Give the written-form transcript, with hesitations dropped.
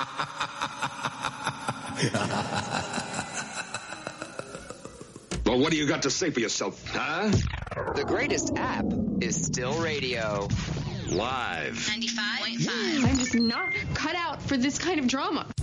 Well, what do you got to say for yourself, huh? The greatest app is still radio. Live. 95.5. I'm just not cut out for this kind of drama.